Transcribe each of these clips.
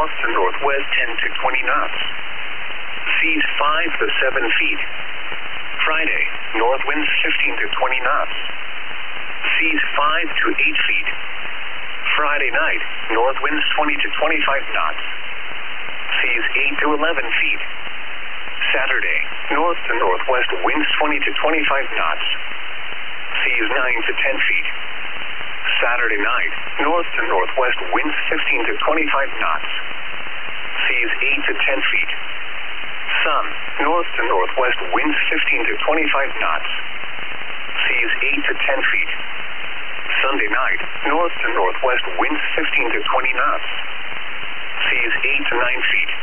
north to northwest 10 to 20 knots. Seas 5 to 7 feet. Friday, north winds 15 to 20 knots. Seas 5 to 8 feet. Friday night, north winds 20 to 25 knots. Seas 8 to 11 feet. Saturday, north to northwest winds 20 to 25 knots. Seas 9 to 10 feet. Saturday night, north to northwest winds 15 to 25 knots. Seas 8 to 10 feet. Sun, north to northwest winds 15 to 25 knots. Seas 8 to 10 feet. Sunday night, north to northwest winds 15 to 20 knots. Seas 8 to 9 feet.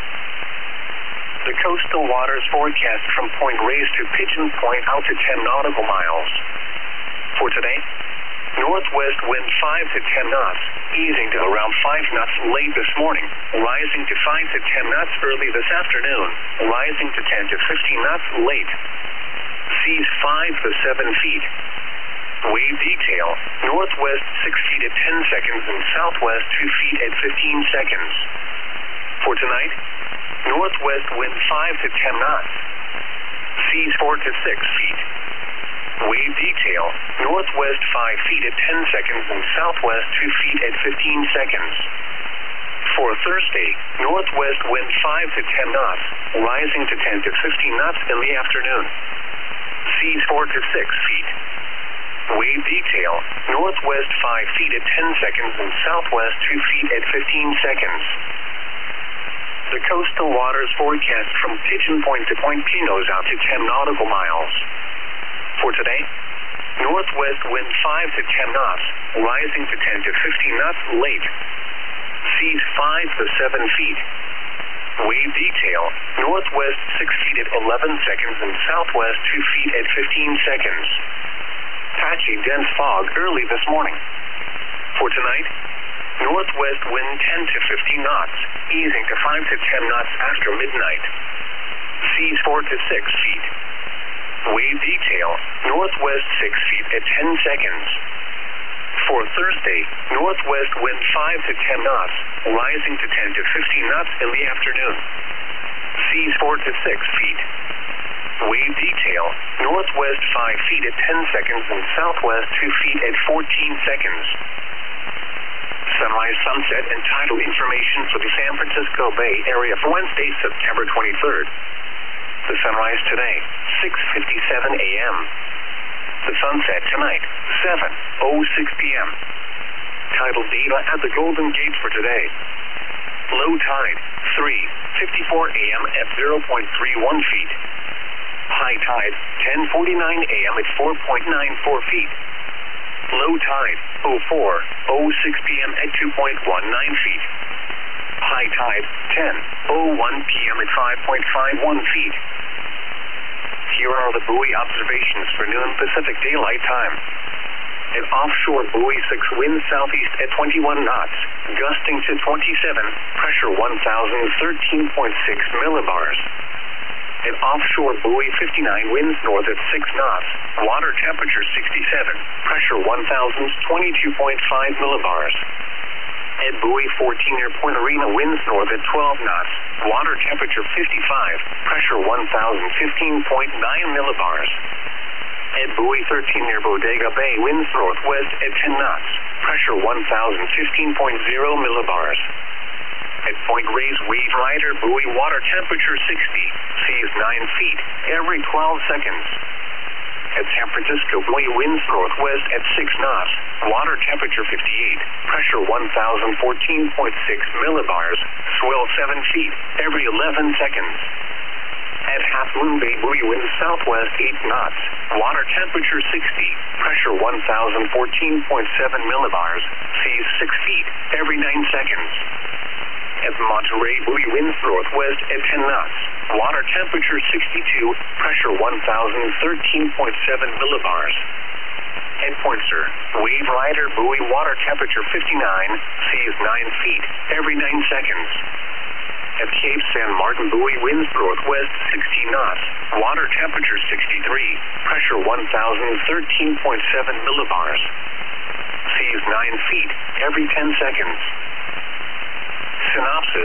The coastal waters forecast from Point Reyes to Pigeon Point out to 10 nautical miles. For today, northwest wind 5 to 10 knots, easing to around 5 knots late this morning, rising to 5 to 10 knots early this afternoon, rising to 10 to 15 knots late. Seas 5 to 7 feet. Wave detail, northwest 6 feet at 10 seconds and southwest 2 feet at 15 seconds. For tonight, northwest wind 5 to 10 knots. Seas 4 to 6 feet. Wave detail, northwest 5 feet at 10 seconds and southwest 2 feet at 15 seconds. For Thursday, northwest wind 5 to 10 knots, rising to 10 to 15 knots in the afternoon. Seas 4 to 6 feet. Wave detail, northwest 5 feet at 10 seconds and southwest 2 feet at 15 seconds. The coastal waters forecast from Pigeon Point to Point Pinos out to 10 nautical miles. For today, northwest wind 5 to 10 knots, rising to 10 to 15 knots late. Seas 5 to 7 feet. Wave detail, northwest 6 feet at 11 seconds and southwest 2 feet at 15 seconds. Patchy dense fog early this morning. For tonight, northwest wind 10 to 15 knots, easing to 5 to 10 knots after midnight. Seas 4 to 6 feet. Wave detail, northwest 6 feet at 10 seconds. For Thursday, northwest wind 5 to 10 knots, rising to 10 to 15 knots in the afternoon. Seas 4 to 6 feet. Wave detail, northwest 5 feet at 10 seconds and southwest 2 feet at 14 seconds. Sunrise, sunset, and tidal information for the San Francisco Bay Area for Wednesday, September 23rd. The sunrise today, 6:57 a.m. The sunset tonight, 7:06 p.m. Tidal data at the Golden Gate for today. Low tide, 3:54 a.m. at 0.31 feet. High tide, 10:49 a.m. at 4.94 feet. Low tide, 04:06 p.m. at 2.19 feet. High tide, 10:01 p.m. at 5.51 feet. Here are the buoy observations for noon Pacific Daylight Time. An offshore buoy 6 winds southeast at 21 knots, gusting to 27, pressure 1,013.6 millibars. An offshore buoy 59 winds north at 6 knots, water temperature 67, pressure 1,022.5 millibars. At buoy 14 near Point Arena winds north at 12 knots, water temperature 55, pressure 1,015.9 millibars. At buoy 13 near Bodega Bay winds northwest at 10 knots, pressure 1,015.0 millibars. At Point Reyes Wave Rider buoy water temperature 60, seas 9 feet every 12 seconds. At San Francisco buoy winds northwest at 6 knots, water temperature 58, pressure 1,014.6 millibars, swell 7 feet every 11 seconds. At Half Moon Bay buoy winds southwest 8 knots, water temperature 60, pressure 1,014.7 millibars, seas 6 feet every 9 seconds. At Monterey buoy winds northwest at 10 knots, water temperature 62, pressure 1,013.7 millibars. At Poinsett, Wave Rider buoy water temperature 59, seas 9 feet every 9 seconds. At Cape San Martin buoy winds northwest 16 knots, water temperature 63, pressure 1,013.7 millibars. Seas 9 feet every 10 seconds. Synopsis.